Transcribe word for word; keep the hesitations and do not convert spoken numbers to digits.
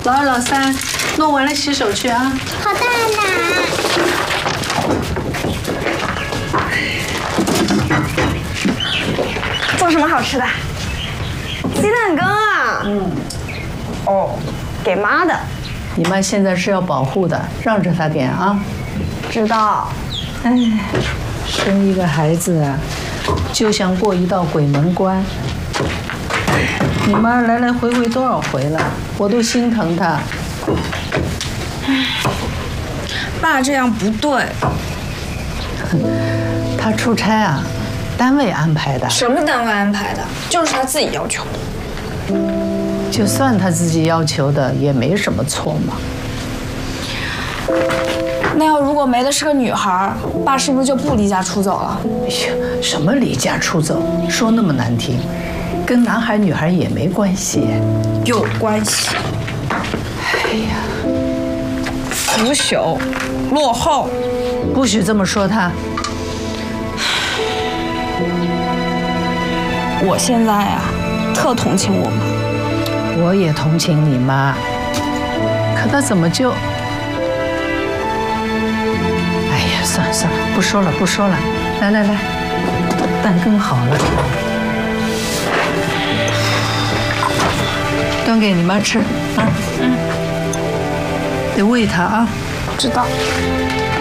老二、老三，弄完了洗手去啊。 好的，奶。 做什么好吃的？鸡蛋羹啊。嗯。哦，给妈的。 你妈现在是要保护的，让着她点啊。 知道。 哎，生一个孩子啊，就像过一道鬼门关。你妈来来回回多少回了，我都心疼她。 爸这样不对。 她出差啊，单位安排的。 什么单位安排的？就是他自己要求的。 就算她自己要求的，也没什么错嘛。 那要如果没的是个女孩，爸是不是就不离家出走了？ 哎呀，什么离家出走？说那么难听，跟男孩女孩也没关系。 有关系。 哎呀， 腐朽，落后， 不许这么说他。 我现在呀，特同情我妈。 我也同情你妈，可她怎么就……哎呀，算了算了，不说了不说了。来来来，蛋羹好了，端给你妈吃啊。嗯，得喂她啊。 知道。